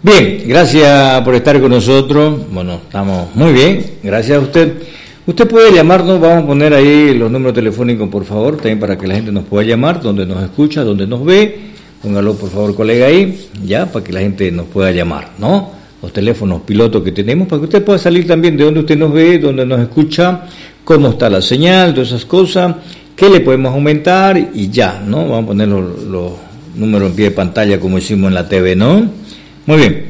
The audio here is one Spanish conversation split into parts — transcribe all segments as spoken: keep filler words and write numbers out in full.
Bien, gracias por estar con nosotros. Bueno, estamos muy bien, gracias a usted. Usted puede llamarnos, vamos a poner ahí los números telefónicos, por favor, también para que la gente nos pueda llamar, donde nos escucha, donde nos ve. Póngalo, por favor, colega, ahí, ya, para que la gente nos pueda llamar, ¿no? Los teléfonos pilotos que tenemos, para que usted pueda salir también de donde usted nos ve, donde nos escucha, cómo está la señal, todas esas cosas, qué le podemos aumentar y ya, ¿no? Vamos a poner los, los números en pie de pantalla como hicimos en la T V, ¿no? Muy bien.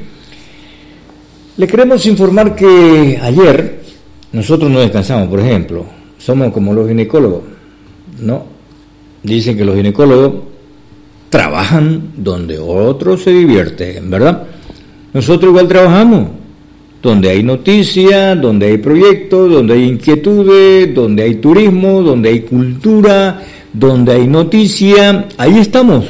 Le queremos informar que ayer nosotros no descansamos, por ejemplo, somos como los ginecólogos, ¿no? Dicen que los ginecólogos trabajan donde otros se divierten, ¿verdad? Nosotros igual trabajamos, donde hay noticias, donde hay proyectos, donde hay inquietudes, donde hay turismo, donde hay cultura, donde hay noticia, ahí estamos.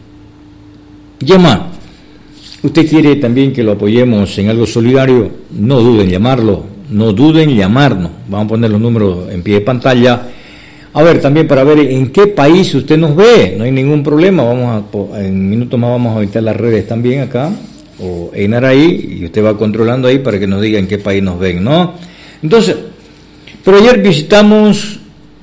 Llama. ¿Usted quiere también que lo apoyemos en algo solidario? No duden en llamarlo, no duden en llamarnos. Vamos a poner los números en pie de pantalla. A ver, también para ver en qué país usted nos ve, no hay ningún problema. Vamos a, en minutos más vamos a visitar las redes también acá, o Einar ahí, y usted va controlando ahí para que nos diga en qué país nos ven, ¿no? Entonces, pero ayer visitamos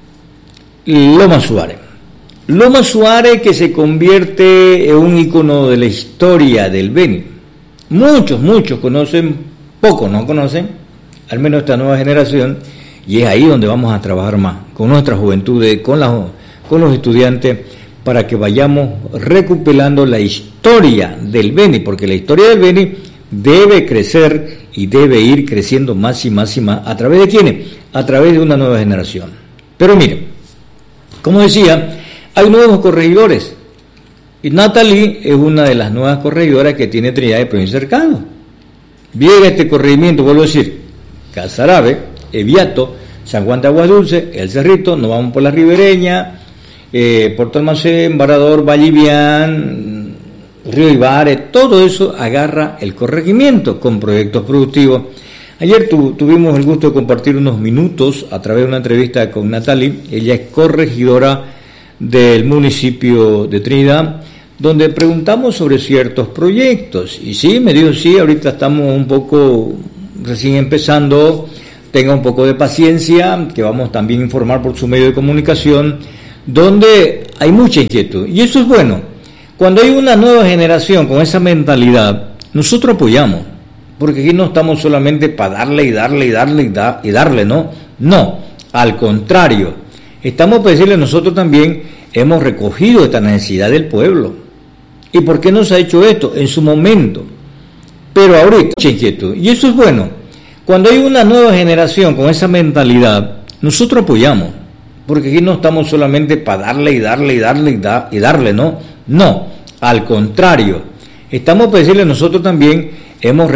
Loma Suárez. Loma Suárez, que se convierte en un icono de la historia del Beni. Muchos, muchos conocen, pocos no conocen, al menos esta nueva generación, y es ahí donde vamos a trabajar más, con nuestra juventud, con, la, con los estudiantes, para que vayamos recuperando la historia del Beni, porque la historia del Beni debe crecer y debe ir creciendo más y más y más. ¿A través de quiénes? A través de una nueva generación. Pero miren, como decía, hay nuevos corregidores, y Natalie es una de las nuevas corregidoras que tiene Trinidad de Provincia Cercano. Llega este corregimiento, vuelvo a decir, Casarabe, Eviato, San Juan de Aguas Dulce, El Cerrito, nos vamos por la Ribereña, eh, Puerto Almacén, Varador, Vallivian, Río Ibarre, todo eso agarra el corregimiento con proyectos productivos. Ayer tu, tuvimos el gusto de compartir unos minutos a través de una entrevista con Natalie. Ella es corregidora del municipio de Trinidad, donde preguntamos sobre ciertos proyectos, y sí, me dijo, sí, ahorita estamos un poco recién empezando, tenga un poco de paciencia, que vamos también a informar por su medio de comunicación, donde hay mucha inquietud, y eso es bueno. Cuando hay una nueva generación con esa mentalidad, nosotros apoyamos, porque aquí no estamos solamente para darle y darle y darle y, da, y darle, no, no, al contrario. Estamos para decirle, nosotros también hemos recogido esta necesidad del pueblo. ¿Y por qué no se ha hecho esto? En su momento. Pero ahorita, mucha inquietud. Y eso es bueno. Cuando hay una nueva generación con esa mentalidad, nosotros apoyamos. Porque aquí no estamos solamente para darle y darle y darle y, da, y darle, no. No, al contrario. Estamos para decirle, nosotros también hemos